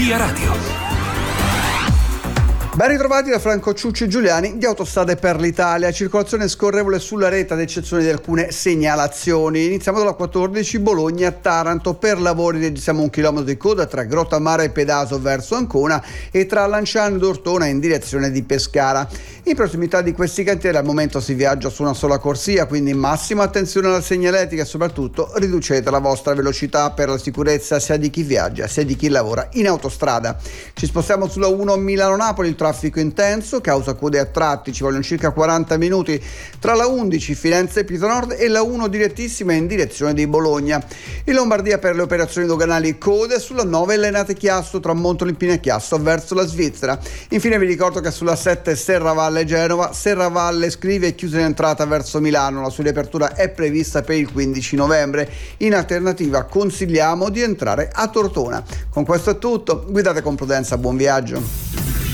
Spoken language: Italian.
Via Radio. Ben ritrovati da Franco Ciucci Giuliani di Autostrade per l'Italia. Circolazione scorrevole sulla rete ad eccezione di alcune segnalazioni. Iniziamo dalla 14 Bologna-Taranto. Per lavori registriamo 1 chilometro di coda tra Grottammare e Pedaso verso Ancona e tra Lanciano ed Ortona in direzione di Pescara. In prossimità di questi cantieri al momento si viaggia su una sola corsia, quindi massima attenzione alla segnaletica e soprattutto riducete la vostra velocità per la sicurezza sia di chi viaggia sia di chi lavora in autostrada. Ci spostiamo sulla 1 Milano-Napoli. Il traffico intenso causa code a tratti, ci vogliono circa 40 minuti tra la 11 Firenze-Pisa Nord e la 1 direttissima in direzione di Bologna. In Lombardia per le operazioni doganali code sulla 9 Lenate-Chiasso tra Montolimpino e Chiasso verso la Svizzera. Infine vi ricordo che sulla 7 Serravalle-Genova, Serravalle-Scrivia è chiusa in entrata verso Milano, la sua riapertura è prevista per il 15 novembre. In alternativa consigliamo di entrare a Tortona. Con questo è tutto, guidate con prudenza, buon viaggio.